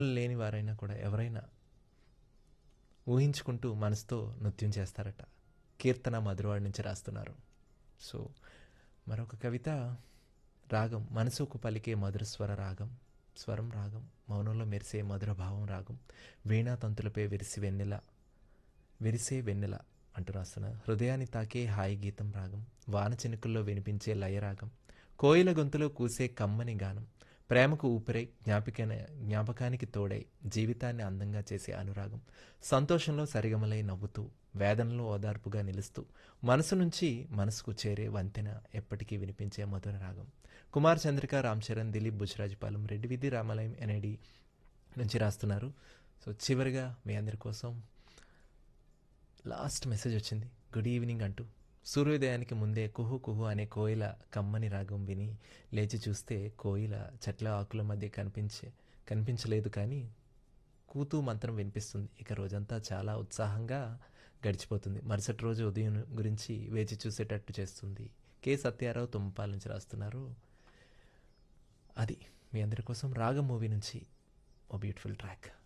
లేని వారైనా కూడా ఎవరైనా ఊహించుకుంటూ మనసుతో నృత్యం చేస్తారట. కీర్తన మధురవాడి నుంచి రాస్తున్నారు. సో మరొక కవిత రాగం మనసుకు పలికే మధుర స్వర రాగం, స్వరం రాగం, మౌనంలో మెరిసే మధుర భావం రాగం, వీణా తంతులపై విరిసే వెన్నెల అంటూ రాస్తున్నారు. హృదయాన్ని తాకే హాయి గీతం రాగం, వాన చినుకుల్లో వినిపించే లయ రాగం, కోయిల గొంతులో కూసే కమ్మని గానం, ప్రేమకు ఊపిరై జ్ఞాపకానికి తోడై జీవితాన్ని అందంగా చేసే అనురాగం, సంతోషంలో సరిగమలై నవ్వుతూ వేదనలో ఓదార్పుగా నిలుస్తూ మనసు నుంచి మనసుకు చేరే వంతెన ఎప్పటికీ వినిపించే మధుర రాగం. కుమార్ చంద్రిక, రామ్ చరణ్, దిలీప్ బుజ్రాజుపాలెం, రెడ్డి విధి రామాలయం ఎన్ఐడి నుంచి రాస్తున్నారు. సో చివరిగా మీ అందరి కోసం లాస్ట్ మెసేజ్ వచ్చింది. గుడ్ ఈవినింగ్ అంటూ, సూర్యోదయానికి ముందే కుహు కుహు అనే కోయిల కమ్మని రాగం విని లేచి చూస్తే కోయిల చెట్ల ఆకుల మధ్య కనిపించలేదు, కానీ కూతూ మంత్రం వినిపిస్తుంది. ఇక రోజంతా చాలా ఉత్సాహంగా గడిచిపోతుంది. మరుసటి రోజు ఉదయం గురించి వేచి చూసేటట్టు చేస్తుంది. కె సత్యారావు తుమ్మపాల నుంచి రాస్తున్నారు. అది మీ అందరి కోసం రాగం మూవీ నుంచి ఓ బ్యూటిఫుల్ ట్రాక్.